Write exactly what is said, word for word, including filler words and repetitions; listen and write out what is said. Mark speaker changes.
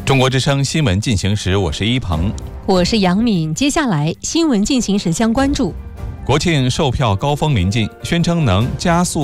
Speaker 1: 中国之声新闻进行时，我是一鹏，
Speaker 2: 我是杨敏。接下来新闻进行时将关注：
Speaker 1: 国庆售票高峰临近，宣称能加速